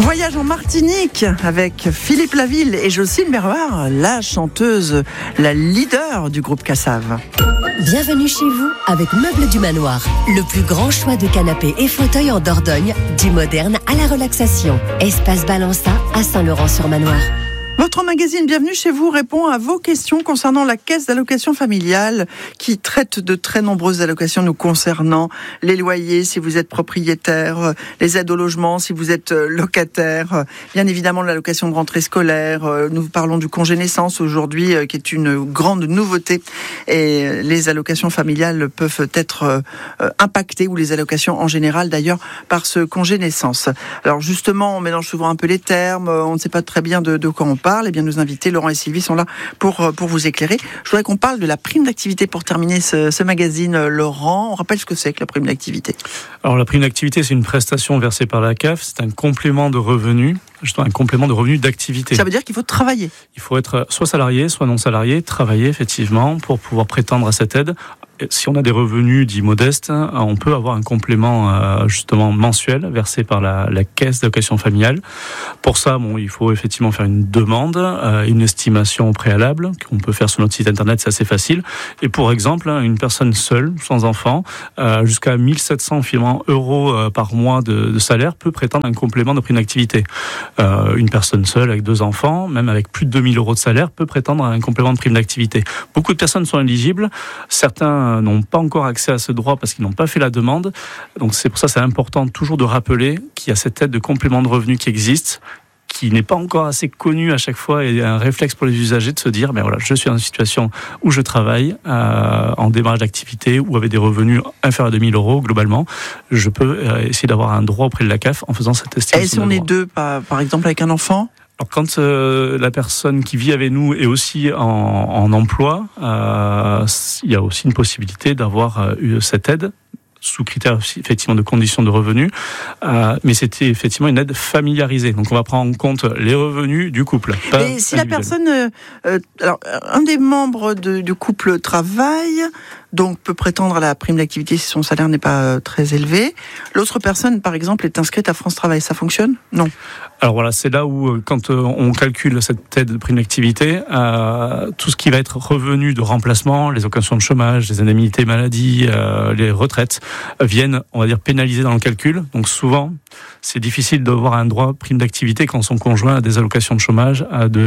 Voyage en Martinique avec Philippe Laville et Jocelyne Berroir, la chanteuse, la leader du groupe Cassav. Bienvenue chez vous avec Meubles du Manoir. Le plus grand choix de canapés et fauteuils en Dordogne, du moderne à la relaxation. Espace Balança à Saint-Laurent-sur-Manoir. Votre magazine Bienvenue chez vous répond à vos questions concernant la caisse d'allocation familiale qui traite de très nombreuses allocations nous concernant. Les loyers si vous êtes propriétaire, les aides au logement si vous êtes locataire, bien évidemment l'allocation de rentrée scolaire. Nous parlons du congé naissance aujourd'hui qui est une grande nouveauté et les allocations familiales peuvent être impactées ou les allocations en général d'ailleurs par ce congé naissance. Alors justement on mélange souvent un peu les termes, on ne sait pas très bien de quoi on parle. Eh bien, nos invités, Laurent et Sylvie, sont là pour vous éclairer. Je voudrais qu'on parle de la prime d'activité pour terminer ce magazine. Laurent, on rappelle ce que c'est que la prime d'activité. Alors, la prime d'activité, c'est une prestation versée par la CAF. C'est un complément de revenu, justement un complément de revenu d'activité. Ça veut dire qu'il faut travailler. Il faut être soit salarié, soit non salarié, travailler effectivement pour pouvoir prétendre à cette aide. Si on a des revenus dits modestes, on peut avoir un complément justement mensuel versé par la caisse d'allocation familiale. Pour ça, il faut effectivement faire une demande, une estimation au préalable qu'on peut faire sur notre site internet, c'est assez facile. Et pour exemple, une personne seule, sans enfant, jusqu'à 1 700 € par mois de salaire peut prétendre un complément de prime d'activité. Une personne seule avec 2 enfants, même avec plus de 2 000 € de salaire, peut prétendre à un complément de prime d'activité. Beaucoup de personnes sont éligibles. Certains n'ont pas encore accès à ce droit parce qu'ils n'ont pas fait la demande. Donc c'est pour ça que c'est important toujours de rappeler qu'il y a cette aide de complément de revenu qui existe, qui n'est pas encore assez connue à chaque fois, et un réflexe pour les usagers de se dire voilà, je suis dans une situation où je travaille en démarrage d'activité ou avec des revenus inférieurs à 2 000 € globalement, je peux essayer d'avoir un droit auprès de la CAF en faisant cette estimation. Et si on est deux, par exemple avec un enfant ? Alors, quand la personne qui vit avec nous est aussi en emploi, il y a aussi une possibilité d'avoir cette aide sous critères effectivement de conditions de revenus, mais c'était effectivement une aide familiarisée. Donc on va prendre en compte les revenus du couple. Et si la personne, alors un des membres du couple travaille, donc peut prétendre à la prime d'activité si son salaire n'est pas très élevé. L'autre personne, par exemple, est inscrite à France Travail. Ça fonctionne ? Non. Alors voilà, c'est là où, quand on calcule cette aide de prime d'activité, tout ce qui va être revenu de remplacement, les allocations de chômage, les indemnités maladie, les retraites, viennent, on va dire, pénaliser dans le calcul. Donc souvent, c'est difficile d'avoir un droit prime d'activité quand son conjoint a des allocations de chômage,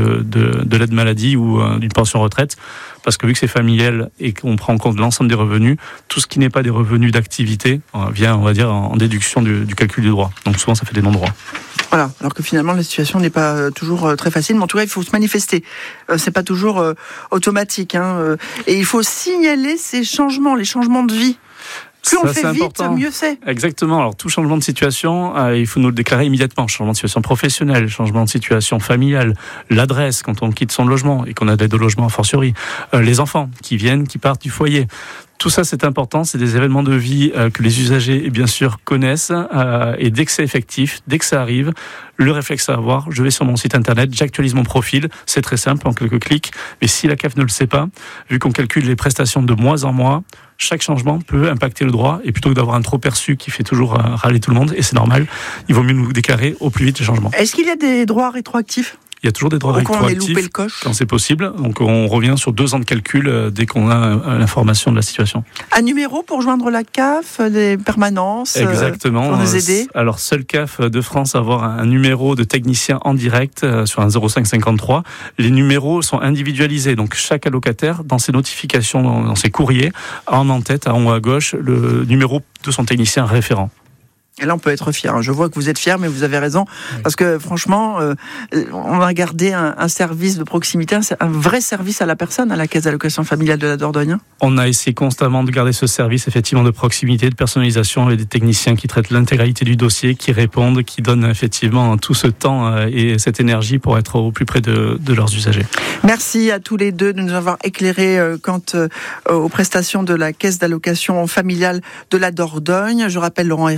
de l'aide maladie ou d'une pension retraite, parce que vu que c'est familial et qu'on prend en compte l'ensemble des revenus, tout ce qui n'est pas des revenus d'activité vient, on va dire, en déduction du calcul du droit. Donc souvent, ça fait des non-droits. Voilà, alors que finalement la situation n'est pas toujours très facile, mais en tout cas il faut se manifester. C'est pas toujours automatique, et il faut signaler ces changements, les changements de vie. Plus on fait vite, mieux c'est. Exactement. Alors, tout changement de situation, il faut nous le déclarer immédiatement. Changement de situation professionnelle, changement de situation familiale, l'adresse quand on quitte son logement et qu'on a de l'aide au logement a fortiori, les enfants qui viennent, qui partent du foyer. Tout ça, c'est important. C'est des événements de vie que les usagers, bien sûr, connaissent. Et dès que c'est effectif, dès que ça arrive, le réflexe à avoir, je vais sur mon site internet, j'actualise mon profil. C'est très simple, en quelques clics. Mais si la CAF ne le sait pas, vu qu'on calcule les prestations de mois en mois, chaque changement peut impacter le droit. Et plutôt que d'avoir un trop perçu qui fait toujours râler tout le monde, et c'est normal, il vaut mieux nous déclarer au plus vite les changements. Est-ce qu'il y a des droits rétroactifs ? Il y a toujours des droits rétroactifs quand c'est possible. Donc on revient sur 2 ans de calcul dès qu'on a l'information de la situation. Un numéro pour joindre la CAF, des permanences. Exactement. Pour nous aider. Alors seule CAF de France a avoir un numéro de technicien en direct sur un 0553. Les numéros sont individualisés. Donc chaque allocataire, dans ses notifications, dans ses courriers, a en tête, en haut à gauche, le numéro de son technicien référent. Et là, on peut être fier. Je vois que vous êtes fier, mais vous avez raison. Parce que franchement, on va garder un service de proximité, un vrai service à la personne, à la caisse d'allocation familiale de la Dordogne. On a essayé constamment de garder ce service, effectivement, de proximité, de personnalisation, avec des techniciens qui traitent l'intégralité du dossier, qui répondent, qui donnent effectivement tout ce temps et cette énergie pour être au plus près de leurs usagers. Merci à tous les deux de nous avoir éclairés quant aux prestations de la caisse d'allocation familiale de la Dordogne. Je rappelle, Laurent Hériard, que vous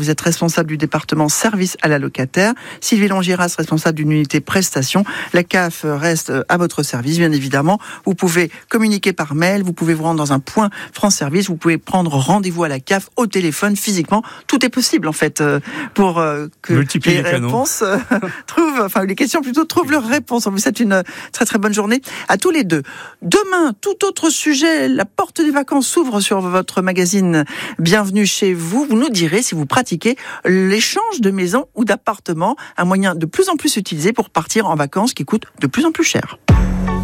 vous êtes responsable du département service à la locataire. Sylvie Longiras, responsable d'une unité prestation. La CAF reste à votre service, bien évidemment. Vous pouvez communiquer par mail, vous pouvez vous rendre dans un point France Service, vous pouvez prendre rendez-vous à la CAF, au téléphone, physiquement. Tout est possible, en fait, pour que les réponses les questions plutôt trouvent leur réponse. On vous souhaite une très très bonne journée à tous les deux. Demain, tout autre sujet, la porte des vacances s'ouvre sur votre magazine Bienvenue chez vous. Vous nous direz si vous pratiquez l'échange de maisons ou d'appartements, un moyen de plus en plus utilisé pour partir en vacances qui coûte de plus en plus cher.